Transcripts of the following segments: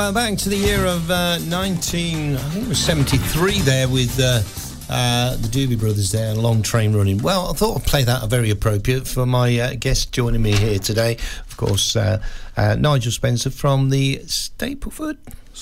Back to the year of 1973 there with the Doobie Brothers there, Long Train Running. Well, I thought I'd play that very appropriate for my guest joining me here today. Of course, Nigel Spencer from the Stapleford.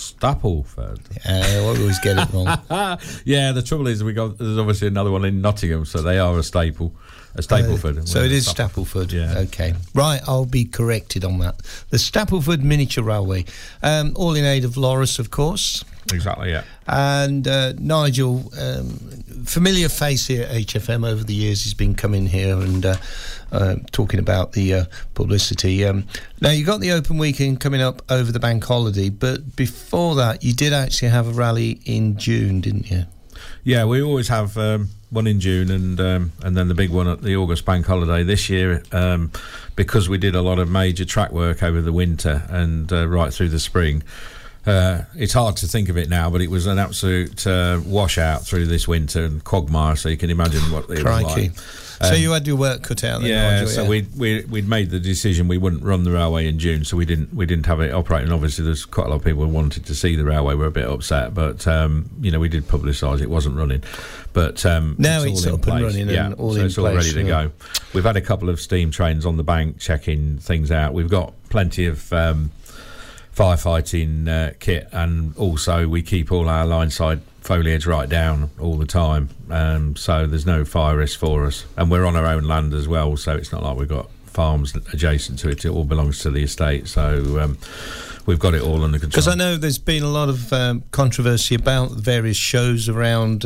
I always get it wrong. Yeah, the trouble is there's obviously another one in Nottingham, so they are a Stapleford. So it is Stapleford. Yeah. Okay. Right, I'll be corrected on that. The Stapleford Miniature Railway. All in aid of Loris, of course. Exactly, yeah. And Nigel, familiar face here at HFM over the years. He's been coming here and talking about the publicity. Now, you got the open weekend coming up over the bank holiday, but before that, you did actually have a rally in June, didn't you? Yeah, we always have one in June and then the big one at the August bank holiday. This year, because we did a lot of major track work over the winter and right through the spring, it's hard to think of it now, but it was an absolute washout through this winter and quagmire, so you can imagine what it was like. So you had your work cut out then? Yeah, so we'd made the decision we wouldn't run the railway in June, so we didn't have it operating. Obviously, there's quite a lot of people who wanted to see the railway, were a bit upset, but we did publicise it wasn't running. But now it's up and running, yeah, and all so in it's all place, ready to go. We've had a couple of steam trains on the bank checking things out. We've got plenty of firefighting kit, and also we keep all our line side foliage right down all the time, so there's no fire risk for us, and we're on our own land as well, so it's not like we've got farms adjacent to it. It all belongs to the estate, so we've got it all under control. Because I know there's been a lot of controversy about various shows around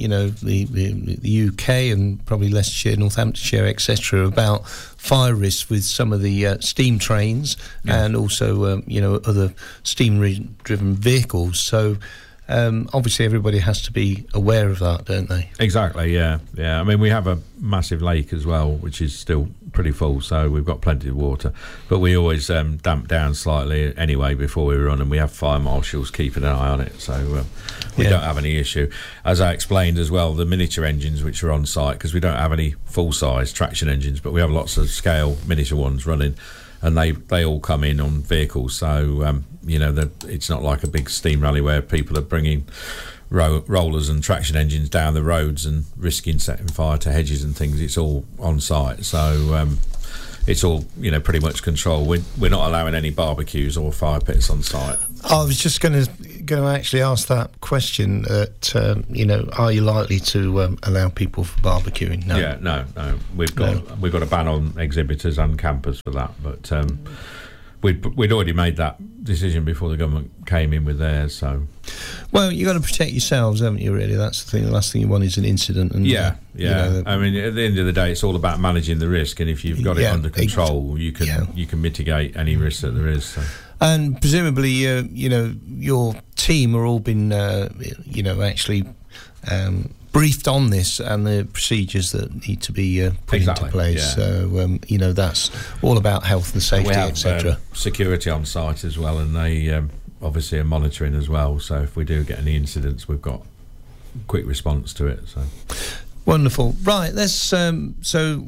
the UK and probably Leicestershire, Northamptonshire, etc., about fire risks with some of the steam trains and also other steam driven vehicles, so obviously everybody has to be aware of that, don't they? Exactly, yeah. I mean, we have a massive lake as well, which is still pretty full, so we've got plenty of water, but we always damp down slightly anyway before we run, and we have fire marshals keeping an eye on it, so we don't have any issue. As I explained as well, the miniature engines which are on site, because we don't have any full-size traction engines, but we have lots of scale miniature ones running, and they all come in on vehicles, so it's not like a big steam rally where people are bringing rollers and traction engines down the roads and risking setting fire to hedges and things. It's all on site, so it's all pretty much controlled. We're not allowing any barbecues or fire pits on site. I was just going to actually ask that question. Are you likely to allow people for barbecuing? No. Yeah, no. We've got a ban on exhibitors and campers for that, but we'd already made that decision before the government came in with theirs. So, well, you've got to protect yourselves, haven't you? Really, that's the thing. The last thing you want is an incident. And I mean, at the end of the day, it's all about managing the risk, and if you've got it under control, you can mitigate any risk that there is. So. And presumably, your team are all been, actually briefed on this and the procedures that need to be put into place. Yeah. So, that's all about health and safety, etc. Security on site as well, and they obviously are monitoring as well. So if we do get any incidents, we've got quick response to it. So. Wonderful. Right, let's. After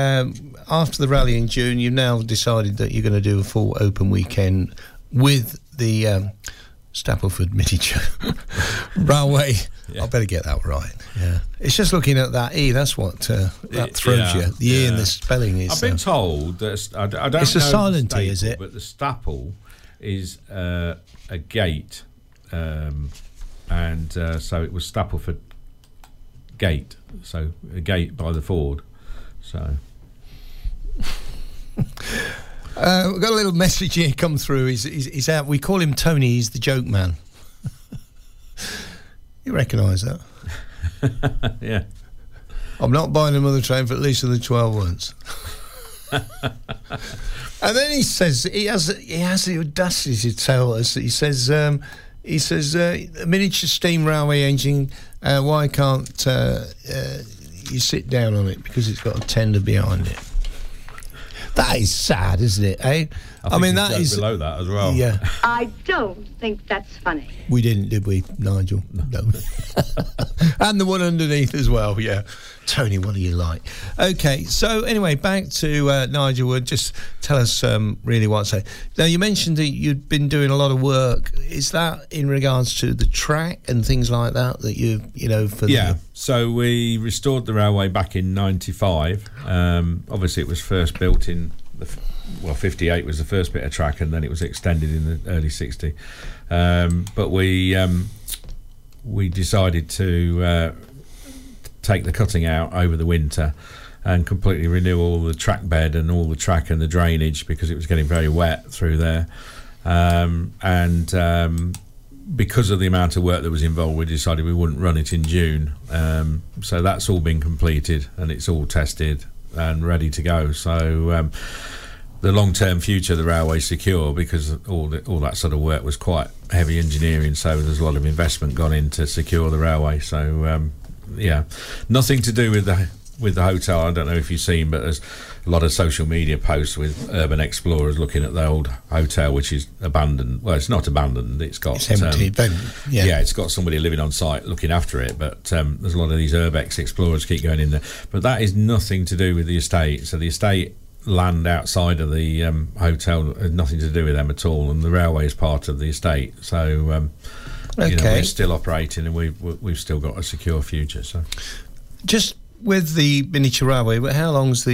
the rally in June, you've now decided that you're going to do a full open weekend with the Stapleford Miniature Railway. Yeah. I better get that right. Yeah, it's just looking at that E. That's what that throws you. The E in the spelling is. I've been told that I don't. It's know a silent E, is it? But the staple is a gate, and so it was Stapleford Gate. So a gate by the ford. So we've got a little message here come through. He's out. We call him Tony. He's the joke man. You recognise that? Yeah. I'm not buying another train for at least another 12 months. And then he says he has the audacity to tell us that he says a miniature steam railway engine. Why can't you sit down on it? Because it's got a tender behind it. That is sad, isn't it? Eh? I mean, that is below that as well. Yeah. I don't think that's funny. We didn't, did we, Nigel? No. And the one underneath as well, yeah. Tony, what do you like? Okay, so anyway, back to Nigel Wood. Just tell us really what to say. Now, you mentioned that you'd been doing a lot of work. Is that in regards to the track and things like that you know, for So we restored the railway back in 95. Obviously, it was first built in 58 was the first bit of track, and then it was extended in the early 60s. But we decided to take the cutting out over the winter and completely renew all the track bed and all the track and the drainage, because it was getting very wet through there. Because of the amount of work that was involved, we decided we wouldn't run it in June. So that's all been completed and it's all tested and ready to go. So the long-term future of the railway is secure, because all that sort of work was quite heavy engineering, so there's a lot of investment gone in to secure the railway. So nothing to do with the hotel. I don't know if you've seen, but there's a lot of social media posts with urban explorers looking at the old hotel, which is abandoned. Well, it's not abandoned, it's empty. It's got somebody living on site looking after it, but there's a lot of these urbex explorers keep going in there. But that is nothing to do with the estate. So the estate land outside of the hotel has nothing to do with them at all, and the railway is part of the estate. So we're still operating, and we've still got a secure future. So just with the miniature railway, how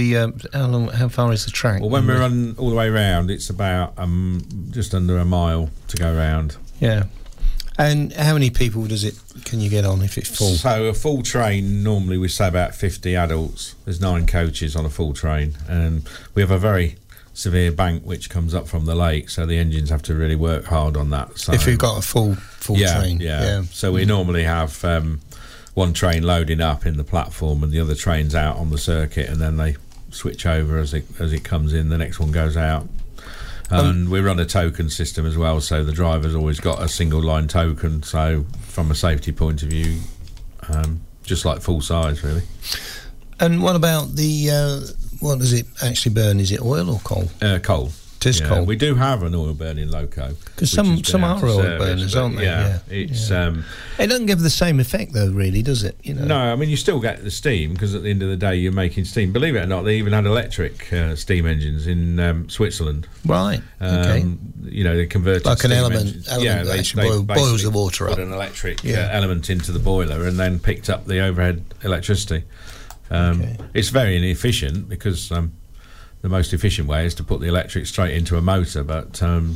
far is the track? Well, when we run all the way around, it's about just under a mile to go around. Yeah. And how many people can you get on if it's full? So a full train, normally we say about 50 adults. There's 9 coaches on a full train, and we have a very severe bank which comes up from the lake, so the engines have to really work hard on that. So if you've got a full train. Yeah. So we normally have one train loading up in the platform and the other train's out on the circuit, and then they switch over as it comes in. The next one goes out. And we run a token system as well, so the driver's always got a single line token. So from a safety point of view, just like full size, really. And what about the what does it actually burn? Is it oil or coal? Coal. It is coal. We do have an oil burning loco, because some are oil burners, aren't they? It's it doesn't give the same effect though, really, does it? You know? No, I mean you still get the steam, because at the end of the day you're making steam. Believe it or not, they even had electric steam engines in Switzerland. Right. Okay. They converted like an element. Engines. That actually boils the water up. Put an electric element into the boiler and then picked up the overhead electricity. It's very inefficient, because the most efficient way is to put the electric straight into a motor, but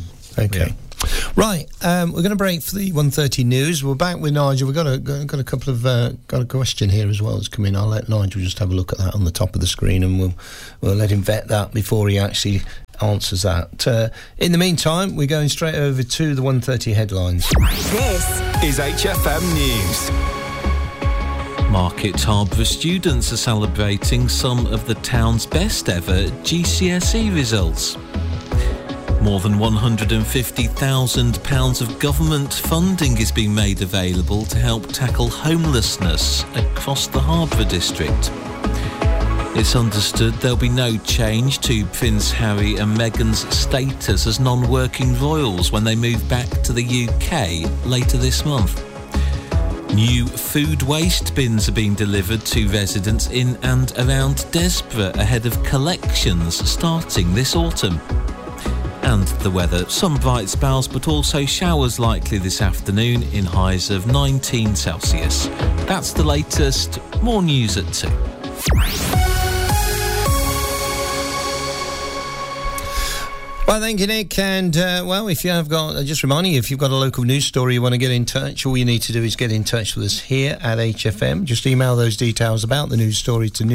Right, we're going to break for the 1:30 news. We're back with Nigel. We've got a couple of got a question here as well that's come in. I'll let Nigel just have a look at that on the top of the screen, and we'll let him vet that before he actually answers that. In the meantime, we're going straight over to the 1:30 headlines. This is HFM News. Market Harbour students are celebrating some of the town's best ever GCSE results. More than £150,000 of government funding is being made available to help tackle homelessness across the Harbour district. It's understood there'll be no change to Prince Harry and Meghan's status as non-working royals when they move back to the UK later this month. New food waste bins are being delivered to residents in and around Desborough ahead of collections starting this autumn. And the weather, some bright spells but also showers likely this afternoon in highs of 19 Celsius. That's the latest. More news at 2. Well, thank you, Nick. And, if you have got, just reminding you, if you've got a local news story you want to get in touch, all you need to do is get in touch with us here at HFM. Just email those details about the news story to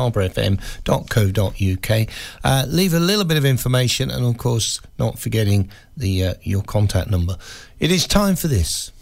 news@harbourfm.co.uk. Leave a little bit of information, and, of course, not forgetting your contact number. It is time for this.